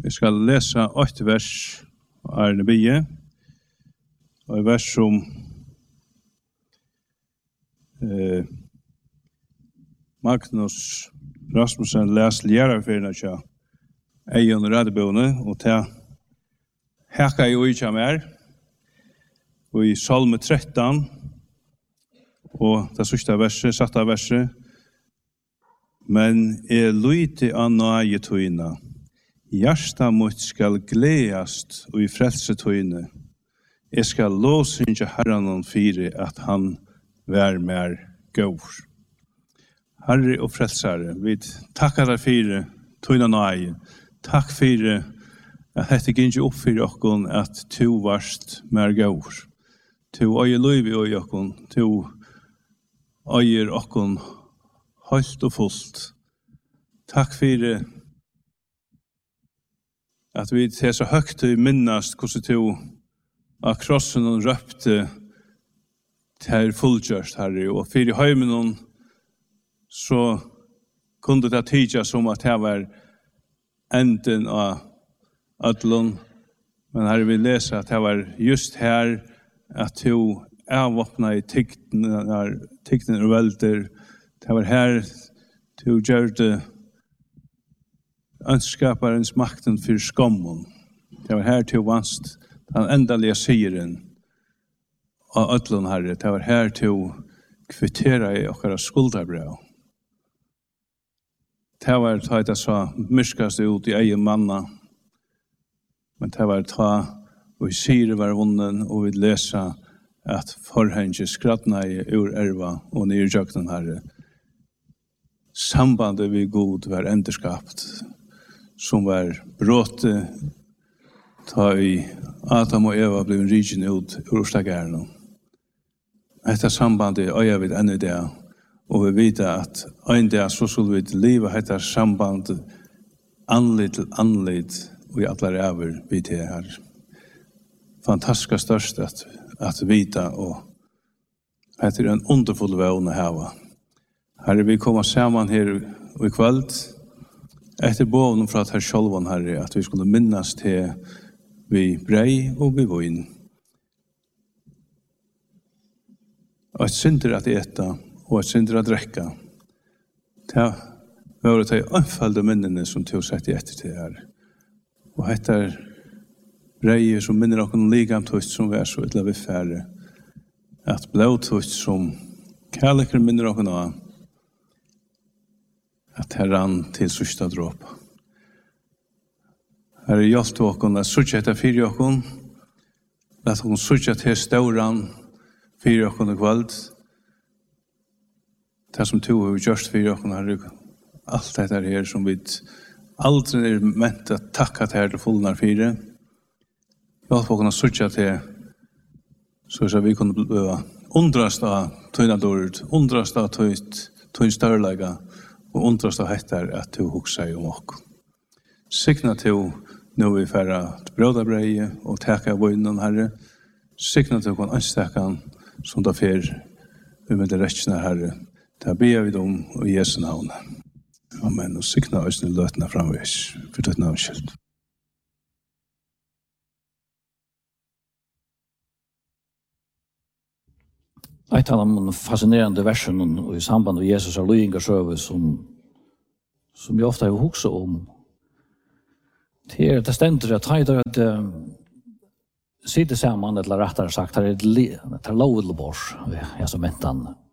Vi skal lese 8 vers av Arne Bie, og i vers som Magnus Rasmussen leser lærerfyrene til Eion Radebøne, og til hekka jo ikke mer, og i Salme 13, og det sørste verset, satte verset, men lyti av nøye tøyna, hjärsta mot skal gledast og i frelse tøyne, jeg skal låsynge Herren fire at han vær mer gård. Herre og frelsare, vi takkar deg fire tøyna nøye, takk fire at dette gikk opp for okkon at to varst mer gård. To øye løyvi og okkon, to øyer okkon høyt og fullt. Takk for at vi til så høyt til minnast hvordan to av krossen og røpte til fullgjørst, Herre. Og for i høymen så kunne det tidja som at det var enden av ødlån. Men Herre, vi leser at det var just her at to avåpna i tikkene og velder. Det var her to gjør det ønskaparens makten for skammen. Det var her til vanst den endelige sigeren av ødlån, Herre. Det var her til kvittera i okkara skuldabrev. Det var ta det så myskast ut i egen manna. Men det var ta og i syre var vunnen og vi lesa at forhenge skratna i ur erva og nyrjøkten, Herre. Sambandet vi god var enderskapt som var bråte ta i Adam og Eva blev rigen ut ur stagärna. Detta sambandet øya vi ännu det og vi vet at en dag så skulle vi leva detta samband anled til anled og i alla räver vi det här. Fantastiska störst att vita och det är en underfull vän att ha. Herre, vi kommer samman här i kväll efter boven för att här självan, Herre, att vi skulle minnas till vi brej och vi vin. Och ett synder att äta och ett synder att dräcka. Det var det här anfallda minnene som tog sett efter till här. Och detta är brej som minner oss ligamtust som vi är så ytla vi färre. Att blåtust som kärlekar minner oss av. Att herran till sista dråp. Här är hjälpt oss att sutja detta fyra oss. Att hon sutja till stauran fyra oss i kvöld. Det som tog har gjort fyra oss här. Allt detta här som vi aldrig är ment att tacka till här fullnar fyra. Hjälp oss att sutja till så att vi kunde undrast av tøyna dård, undrast av tøyn størrlega, og undrast av hettar at du hugsa om okk. Signa til nu vi færa brødabreie og teka av vøynen, Herre. Signa til kon anstekan som da fer med det rettjene, Herre. Det ber vi dem i Jesu navn. Amen. Og signa oss til løtene framvis. For ditt navn skyld. Et av de fascinerende versene i samband med Jesus og løyingarsøve som jeg ofte har hukset om. Det stender at jeg at sitter sammen, eller rettere sagt, det er lovlig bors, jeg som ventan.